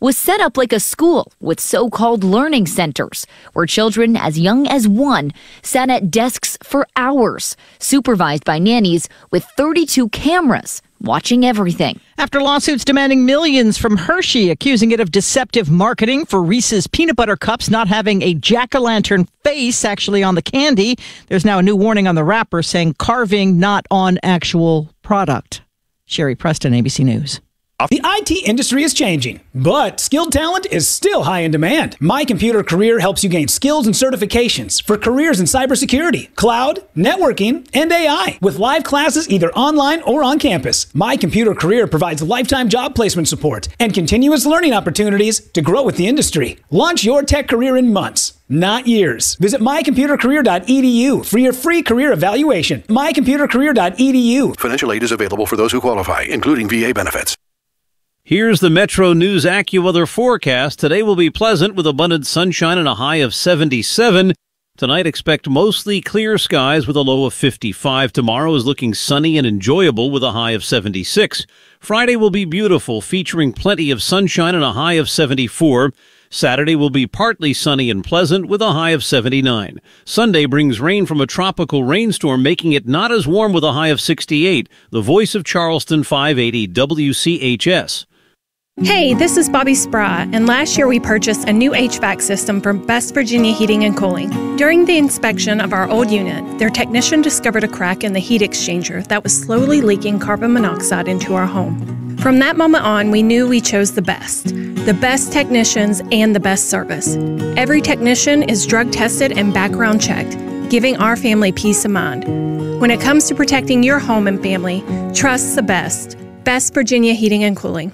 was set up like a school with so-called learning centers, where children as young as 1 sat at desks for hours, supervised by nannies with 32 cameras watching everything. After lawsuits demanding millions from Hershey, accusing it of deceptive marketing for Reese's peanut butter cups not having a jack-o'-lantern face actually on the candy, there's now a new warning on the wrapper saying carving not on actual product. Sherry Preston, ABC News. The IT industry is changing, but skilled talent is still high in demand. My Computer Career helps you gain skills and certifications for careers in cybersecurity, cloud, networking, and AI. With live classes either online or on campus, My Computer Career provides lifetime job placement support and continuous learning opportunities to grow with the industry. Launch your tech career in months, not years. Visit mycomputercareer.edu for your free career evaluation. mycomputercareer.edu. Financial aid is available for those who qualify, including VA benefits. Here's the Metro News AccuWeather forecast. Today will be pleasant with abundant sunshine and a high of 77. Tonight, expect mostly clear skies with a low of 55. Tomorrow is looking sunny and enjoyable with a high of 76. Friday will be beautiful, featuring plenty of sunshine and a high of 74. Saturday will be partly sunny and pleasant with a high of 79. Sunday brings rain from a tropical rainstorm, making it not as warm with a high of 68. The Voice of Charleston, 580 WCHS. Hey, this is Bobby Spry, and last year we purchased a new HVAC system from Best Virginia Heating and Cooling. During the inspection of our old unit, their technician discovered a crack in the heat exchanger that was slowly leaking carbon monoxide into our home. From that moment on, we knew we chose the best technicians and the best service. Every technician is drug tested and background checked, giving our family peace of mind. When it comes to protecting your home and family, trust the best. Best Virginia Heating and Cooling.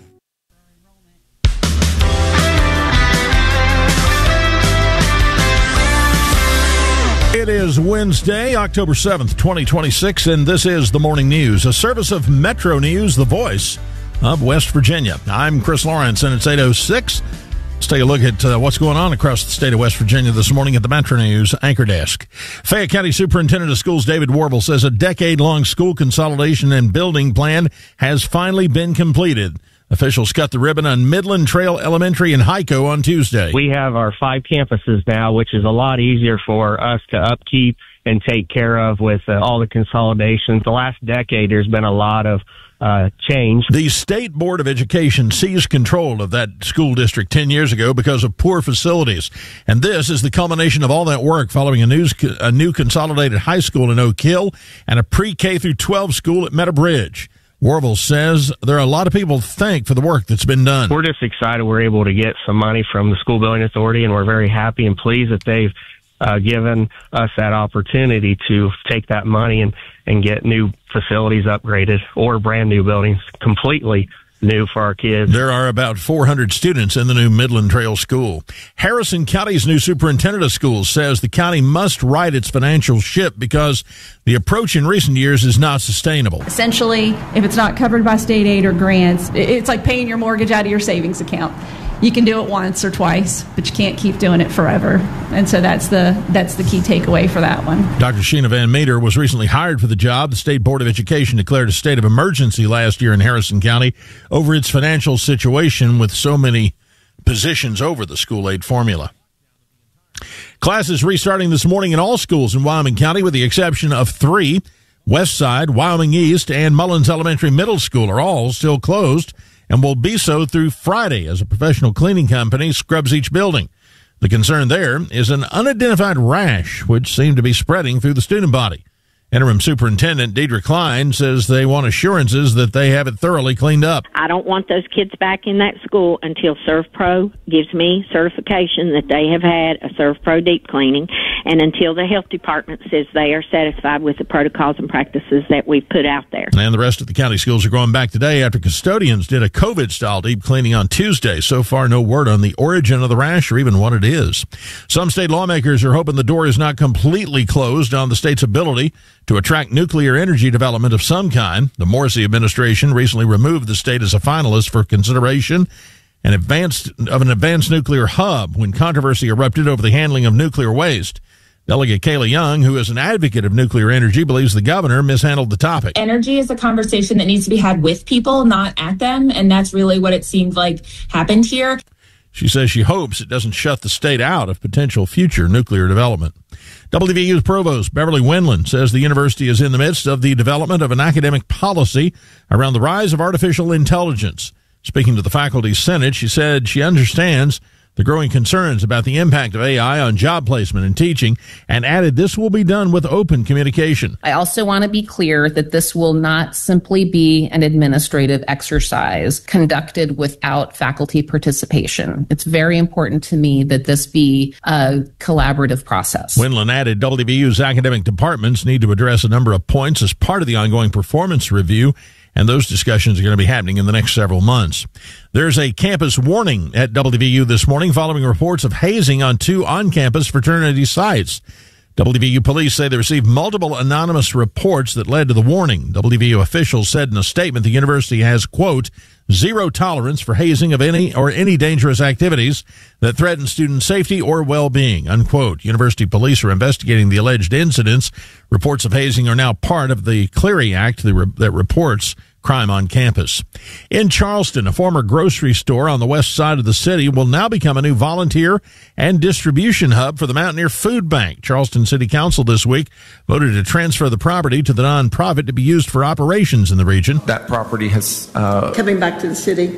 It is Wednesday, October 7th, 2026, and this is the Morning News, a service of Metro News, the voice of West Virginia. I'm Chris Lawrence, and it's 8:06. Let's take a look at what's going on across the state of West Virginia this morning at the Metro News Anchor Desk. Fayette County Superintendent of Schools David Warble says a decade-long school consolidation and building plan has finally been completed. Officials cut the ribbon on Midland Trail Elementary in Hico on Tuesday. We have our 5 campuses now, which is a lot easier for us to upkeep and take care of with all the consolidations. The last decade, there's been a lot of change. The State Board of Education seized control of that school district 10 years ago because of poor facilities. And this is the culmination of all that work following a new consolidated high school in Oak Hill and a pre-K through 12 school at Meadow Bridge. Warble says there are a lot of people to thank for the work that's been done. We're just excited we're able to get some money from the School Building Authority, and we're very happy and pleased that they've given us that opportunity to take that money and get new facilities upgraded or brand new buildings completely new for our kids. There are about 400 students in the new Midland Trail School. Harrison County's new superintendent of schools says the county must right its financial ship because the approach in recent years is not sustainable. Essentially, if it's not covered by state aid or grants, it's like paying your mortgage out of your savings account. You can do it once or twice, but you can't keep doing it forever. And so that's the key takeaway for that one. Dr. Sheena Van Meter was recently hired for the job. The State Board of Education declared a state of emergency last year in Harrison County over its financial situation with so many positions over the school aid formula. Classes restarting this morning in all schools in Wyoming County with the exception of 3. Westside, Wyoming East, and Mullins Elementary Middle School are all still closed and will be so through Friday as a professional cleaning company scrubs each building. The concern there is an unidentified rash which seemed to be spreading through the student body. Interim Superintendent Deidre Klein says they want assurances that they have it thoroughly cleaned up. I don't want those kids back in that school until ServPro gives me certification that they have had a ServPro deep cleaning, and until the health department says they are satisfied with the protocols and practices that we've put out there. And the rest of the county schools are going back today after custodians did a COVID-style deep cleaning on Tuesday. So far, no word on the origin of the rash or even what it is. Some state lawmakers are hoping the door is not completely closed on the state's ability to attract nuclear energy development of some kind. The Morrissey administration recently removed the state as a finalist for consideration of an advanced nuclear hub when controversy erupted over the handling of nuclear waste. Delegate Kayla Young, who is an advocate of nuclear energy, believes the governor mishandled the topic. Energy is a conversation that needs to be had with people, not at them, and that's really what it seemed like happened here. She says she hopes it doesn't shut the state out of potential future nuclear development. WVU's provost, Beverly Wendland, says the university is in the midst of the development of an academic policy around the rise of artificial intelligence. Speaking to the faculty senate, she said she understands the growing concerns about the impact of AI on job placement and teaching, and added this will be done with open communication. I also want to be clear that this will not simply be an administrative exercise conducted without faculty participation. It's very important to me that this be a collaborative process. Wendland added WVU's academic departments need to address a number of points as part of the ongoing performance review, and those discussions are going to be happening in the next several months. There's a campus warning at WVU this morning following reports of hazing on 2 on-campus fraternity sites. WVU police say they received multiple anonymous reports that led to the warning. WVU officials said in a statement the university has, quote, zero tolerance for hazing of any dangerous activities that threaten student safety or well-being, unquote. University police are investigating the alleged incidents. Reports of hazing are now part of the Clery Act that reports crime on campus. In Charleston, a former grocery store on the west side of the city will now become a new volunteer and distribution hub for the Mountaineer Food Bank. Charleston City Council this week voted to transfer the property to the nonprofit to be used for operations in the region. That property has coming back to the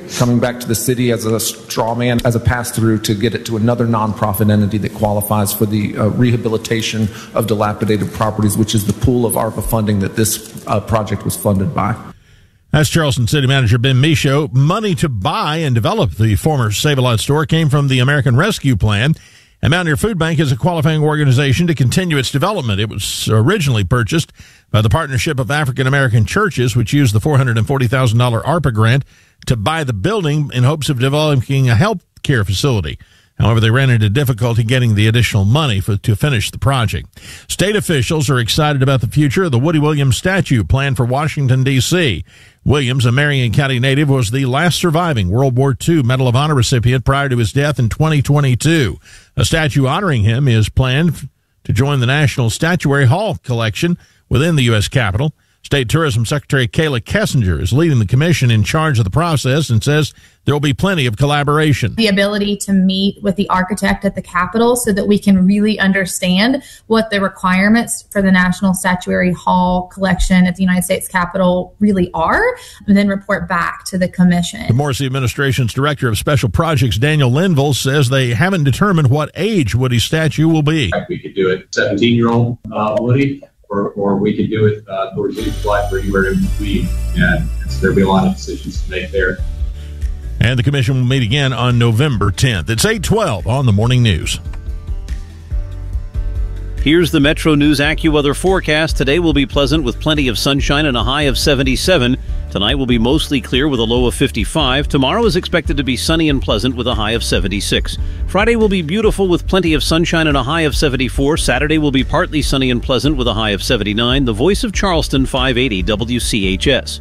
city as a straw man, as a pass-through to get it to another nonprofit entity that qualifies for the rehabilitation of dilapidated properties, which is the pool of ARPA funding that this project was funded by. That's Charleston City Manager Ben Michaud. Money to buy and develop the former Save-A-Lot store came from the American Rescue Plan, and Mountaineer Food Bank is a qualifying organization to continue its development. It was originally purchased by the Partnership of African American Churches, which used the $440,000 ARPA grant to buy the building in hopes of developing a health care facility. However, they ran into difficulty getting the additional money to finish the project. State officials are excited about the future of the Woody Williams statue planned for Washington, D.C. Williams, a Marion County native, was the last surviving World War II Medal of Honor recipient prior to his death in 2022. A statue honoring him is planned to join the National Statuary Hall collection within the U.S. Capitol. State Tourism Secretary Kayla Kessinger is leading the commission in charge of the process and says there will be plenty of collaboration. The ability to meet with the architect at the Capitol so that we can really understand what the requirements for the National Statuary Hall collection at the United States Capitol really are, and then report back to the commission. The Morrissey administration's Director of Special Projects, Daniel Linville, says they haven't determined what age Woody's statue will be. We could do it 17-year-old Woody. Or we could do it towards the life or anywhere in between. And so there'll be a lot of decisions to make there. And the commission will meet again on November 10th. It's 8:12 on the Morning News. Here's the Metro News AccuWeather forecast. Today will be pleasant with plenty of sunshine and a high of 77. Tonight will be mostly clear with a low of 55. Tomorrow is expected to be sunny and pleasant with a high of 76. Friday will be beautiful with plenty of sunshine and a high of 74. Saturday will be partly sunny and pleasant with a high of 79. The Voice of Charleston, 580 WCHS.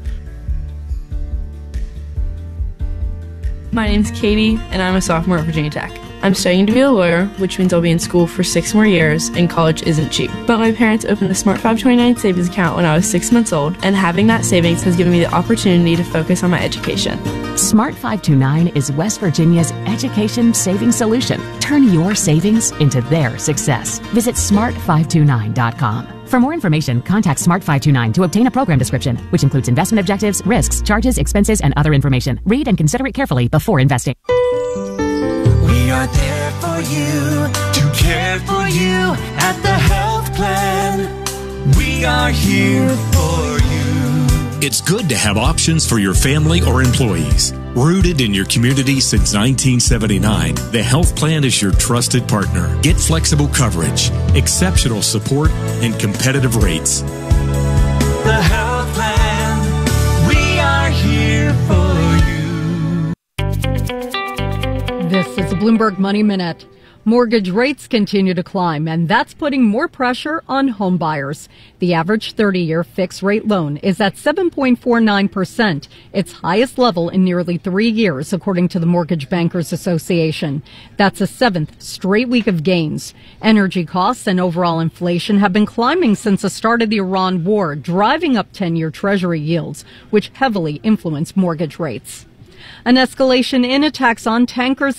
My name's Katie, and I'm a sophomore at Virginia Tech. I'm studying to be a lawyer, which means I'll be in school for 6 more years, and college isn't cheap. But my parents opened the Smart 529 savings account when I was 6 months old, and having that savings has given me the opportunity to focus on my education. Smart 529 is West Virginia's education savings solution. Turn your savings into their success. Visit smart529.com. For more information, contact Smart 529 to obtain a program description, which includes investment objectives, risks, charges, expenses, and other information. Read and consider it carefully before investing. We are there for you, to care for you at the health plan. We are here for you. It's good to have options for your family or employees. Rooted in your community since 1979, the health plan is your trusted partner. Get flexible coverage, exceptional support, and competitive rates. The health plan, we are here for you. This is a Bloomberg Money Minute. Mortgage rates continue to climb, and that's putting more pressure on home buyers. The average 30-year fixed-rate loan is at 7.49%, its highest level in nearly 3 years, according to the Mortgage Bankers Association. That's a 7th straight week of gains. Energy costs and overall inflation have been climbing since the start of the Iran war, driving up 10-year Treasury yields, which heavily influence mortgage rates. An escalation in attacks on tankers